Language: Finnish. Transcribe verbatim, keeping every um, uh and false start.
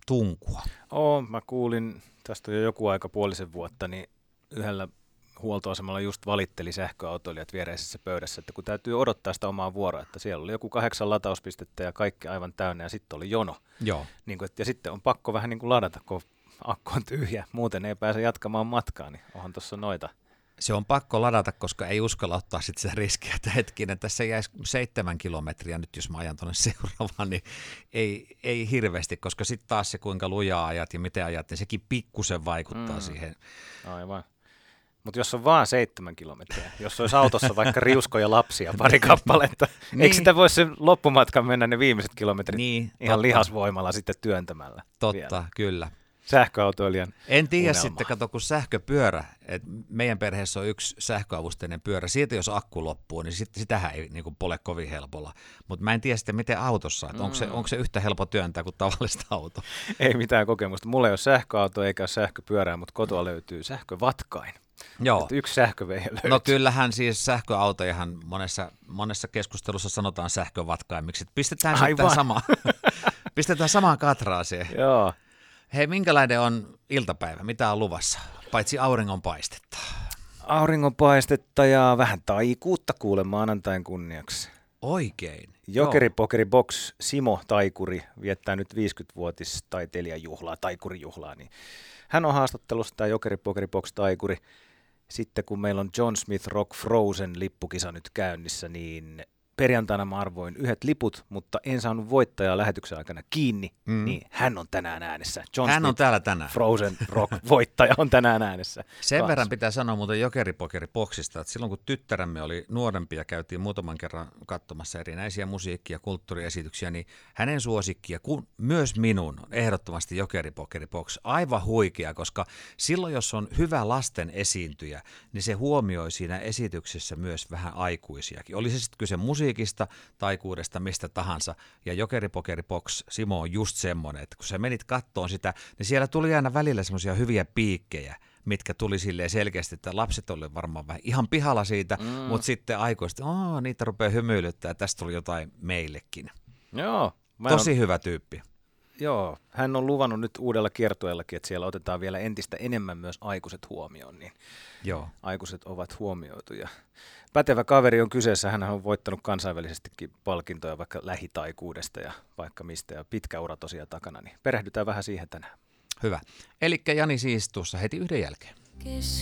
tunkua? Oo, mä kuulin, tästä jo joku aika puolisen vuotta, niin yhdellä huoltoasemalla just valitteli sähköautoilijat viereisessä pöydässä, että kun täytyy odottaa sitä omaa vuoroa, että siellä oli joku kahdeksan latauspistettä ja kaikki aivan täynnä ja sitten oli jono. Joo. Niin kuin, ja sitten on pakko vähän niin kuin ladata, kun akku on tyhjä, muuten ei pääse jatkamaan matkaa, niin onhan tuossa noita. Se on pakko ladata, koska ei uskalla ottaa sitten sitä riskiä, että hetkinen, tässä jäisi seitsemän kilometriä nyt, jos mä ajan tuonne seuraavaan, niin ei, ei hirveästi, koska sitten taas se kuinka lujaa ajat ja miten ajat, niin sekin pikkusen vaikuttaa mm. siihen. Aivan. Mutta jos on vaan seitsemän kilometriä, jos olisi autossa vaikka riuskoja lapsia pari kappaletta, niin. Eikö sitä voisi sen loppumatkan mennä ne viimeiset kilometrit niin, ihan totta. Lihasvoimalla sitten työntämällä? Totta, vielä. Kyllä. Sähköautoilijan En tiedä unelma. Sitten, kato kun sähköpyörä, että meidän perheessä on yksi sähköavusteinen pyörä, siitä jos akku loppuu, niin sit, sitähän ei niin kuin pole kovin helpolla. Mutta mä en tiedä sitten miten autossa, että mm. onko, se, onko se yhtä helppo työntää kuin tavallista auto? Ei mitään kokemusta. Mulla ei ole sähköauto eikä ole sähköpyörää, mutta kotoa löytyy sähkövatkain. Joo. Että yksi sähköveihe löytyy. No kyllähän siis sähköautojahan monessa, monessa keskustelussa sanotaan sähkövatkaimiksi, että pistetään sitten sama, pistetään samaan katraaseen. Joo. Hei, minkälainen on iltapäivä? Mitä on luvassa? Paitsi auringonpaistetta. Auringonpaistetta ja vähän taikuutta kuule maanantain kunniaksi. Oikein. Jokeripokeri Box Simo Taikuri viettää nyt viisikymmenvuotis taiteilijajuhlaa, taikurijuhlaa. Niin hän on haastattelussa tämä Jokeripokeri Box Taikuri. Sitten kun meillä on John Smith Rock Frozen lippukisa nyt käynnissä, niin perjantaina mä arvoin yhdet liput, mutta en saanut voittajaa lähetyksen aikana kiinni, mm. niin hän on tänään äänessä. John hän Smith, on täällä tänään. Frozen Rock-voittaja on tänään äänessä. Sen Kans. verran pitää sanoa muuten Jokeripokeri-boksista, että silloin kun tyttäremme oli nuorempi ja käytiin muutaman kerran katsomassa erinäisiä musiikki- ja kulttuuriesityksiä, niin hänen suosikkia, kun myös minun, on ehdottomasti Jokeripokeri-box. Aivan huikea, koska silloin jos on hyvä lasten esiintyjä, niin se huomioi siinä esityksessä myös vähän aikuisiakin. Oli se sitten kyse musiikista, taikuudesta, mistä tahansa. Ja Jokeripokeri Box Simo on just semmoinen, että kun sä menit kattoon sitä, niin siellä tuli aina välillä semmoisia hyviä piikkejä, mitkä tuli silleen selkeästi, että lapset oli varmaan vähän ihan pihalla siitä, mm. mutta sitten aikuiset, oh, niitä rupeaa hymyilyttää ja tästä tuli jotain meillekin. Joo. Tosi on... hyvä tyyppi. Joo, hän on luvannut nyt uudella kiertueellakin, että siellä otetaan vielä entistä enemmän myös aikuiset huomioon, niin Joo. aikuiset ovat huomioitu. Ja pätevä kaveri on kyseessä, hän on voittanut kansainvälisestikin palkintoja vaikka lähitaikuudesta ja vaikka mistä, ja pitkä ura tosiaan takana, niin perehdytään vähän siihen tänään. Hyvä. Elikkä Jani siis tuossa heti yhden jälkeen.